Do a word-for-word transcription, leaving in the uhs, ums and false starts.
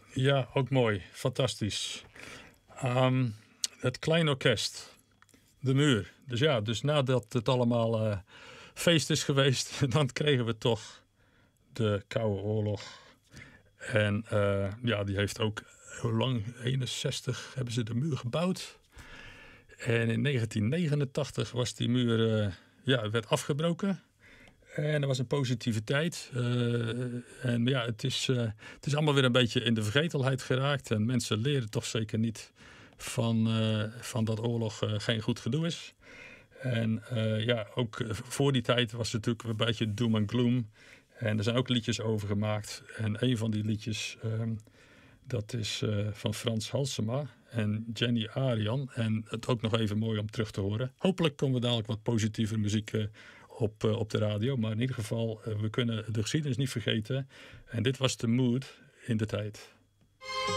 Ja, ook mooi. Fantastisch. Um, het Klein Orkest. De Muur. Dus ja, dus nadat het allemaal uh, feest is geweest, dan kregen we toch de Koude Oorlog. En uh, ja, die heeft ook hoe lang? eenenzestig hebben ze de muur gebouwd. En in negentien negenentachtig was die muur, uh, ja, werd afgebroken. En er was een positiviteit. Uh, en ja, het is, uh, het is allemaal weer een beetje in de vergetelheid geraakt. En mensen leren toch zeker niet van, uh, van dat oorlog uh, geen goed gedoe is. En uh, ja, ook voor die tijd was het natuurlijk een beetje doom en gloom. En er zijn ook liedjes over gemaakt. En een van die liedjes, um, dat is uh, van Frans Halsema en Jenny Arian. En het ook nog even mooi om terug te horen. Hopelijk komen we dadelijk wat positieve muziek uh, op, uh, op de radio. Maar in ieder geval, uh, we kunnen de geschiedenis niet vergeten. En dit was de mood in de tijd.